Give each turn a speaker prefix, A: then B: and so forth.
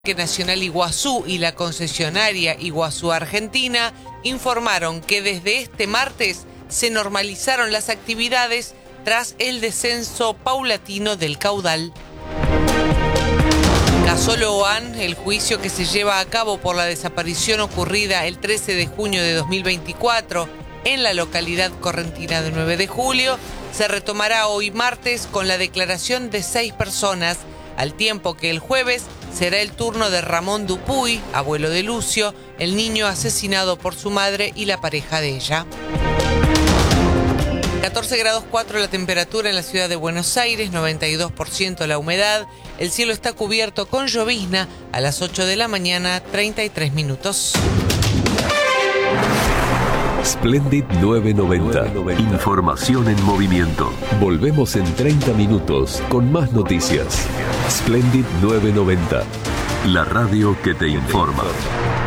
A: Parque Nacional Iguazú y la concesionaria Iguazú Argentina informaron que desde este martes se normalizaron las actividades tras el descenso paulatino del caudal. Casó Loan, el juicio que se lleva a cabo por la desaparición ocurrida el 13 de junio de 2024 en la localidad correntina de 9 de julio, se retomará hoy martes con la declaración de 6 personas, al tiempo que el jueves será el turno de Ramón Dupuy, abuelo de Lucio, el niño asesinado por su madre y la pareja de ella. 14 grados 4 la temperatura en la ciudad de Buenos Aires, 92% la humedad, el cielo está cubierto con llovizna a las 8 de la mañana, 33 minutos.
B: Splendid 990. Información en movimiento. Volvemos en 30 minutos con más noticias. Splendid 990. La radio que te informa.